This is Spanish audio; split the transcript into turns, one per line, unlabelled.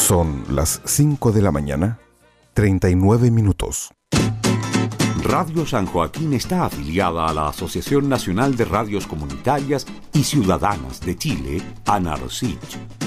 Son las 5 de la mañana, 39 minutos.
Radio San Joaquín está afiliada a la Asociación Nacional de Radios Comunitarias y Ciudadanas de Chile, ANARCICH.